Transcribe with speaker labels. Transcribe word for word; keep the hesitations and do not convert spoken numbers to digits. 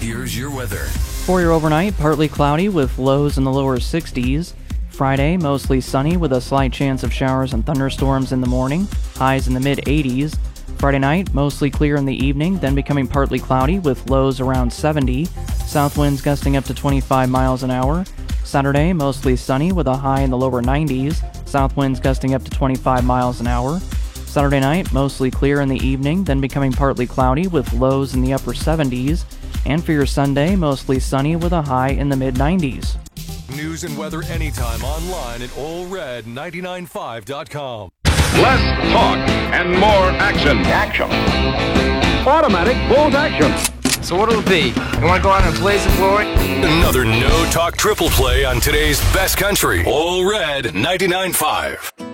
Speaker 1: Here's your weather.
Speaker 2: For your overnight, partly cloudy with lows in the lower sixties. Friday, mostly sunny with a slight chance of showers and thunderstorms in the morning. Highs in the mid eighties. Friday night, mostly clear in the evening, then becoming partly cloudy with lows around seventy. South winds gusting up to twenty-five miles an hour. Saturday, mostly sunny with a high in the lower nineties. South winds gusting up to twenty-five miles an hour. Saturday night, mostly clear in the evening, then becoming partly cloudy with lows in the upper seventies. And for your Sunday, mostly sunny with a high in the mid nineties.
Speaker 1: News and weather anytime online at Ole Red ninety-nine five dot com.
Speaker 3: Less talk and more action. Action. Automatic bolt action.
Speaker 4: So what'll it be? You want to go out and blaze of glory?
Speaker 1: Another no-talk triple play on today's best country. Ole Red ninety-nine five.